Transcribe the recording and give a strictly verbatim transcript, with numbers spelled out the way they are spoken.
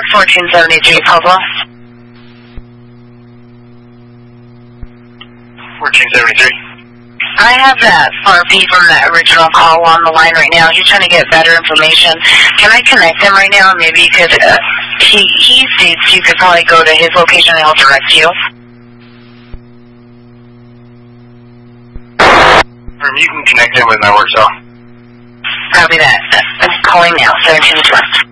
fourteen seventy-three, Pueblo. fourteen seventy-three. I have that R P from that original call on the line right now. He's trying to get better information. Can I connect him right now? Maybe you could, uh, he, he states you could probably go to his location and he'll direct you. You can connect him with my work cell. Copy that. I'm calling now, seventeen twenty.